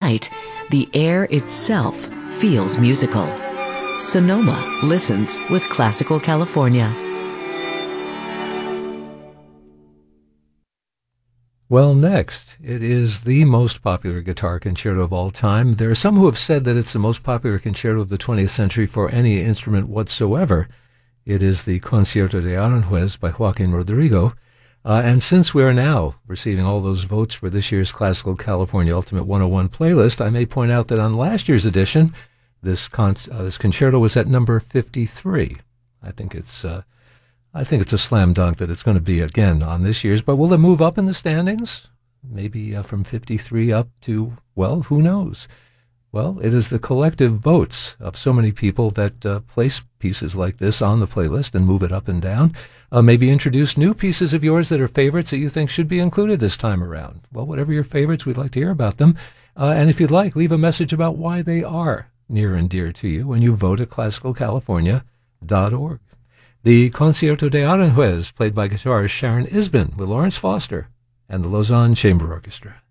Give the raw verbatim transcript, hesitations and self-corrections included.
night, the air itself feels musical. Sonoma listens with Classical California. Well, next, it is the most popular guitar concerto of all time. There are some who have said that it's the most popular concerto of the twentieth century for any instrument whatsoever. It is the Concierto de Aranjuez by Joaquin Rodrigo. Uh, and since we are now receiving all those votes for this year's Classical California Ultimate one oh one playlist, I may point out that on last year's edition, this con- uh, this concerto was at number fifty-three. I think it's uh, I think it's a slam dunk that it's going to be again on this year's. But will it move up in the standings? Maybe uh, from fifty-three up to, well, who knows? Well, it is the collective votes of so many people that uh, place pieces like this on the playlist and move it up and down. Uh, maybe introduce new pieces of yours that are favorites that you think should be included this time around. Well, whatever your favorites, we'd like to hear about them. Uh, and if you'd like, leave a message about why they are near and dear to you when you vote at classical california dot org. The Concierto de Aranjuez, played by guitarist Sharon Isbin with Lawrence Foster and the Lausanne Chamber Orchestra.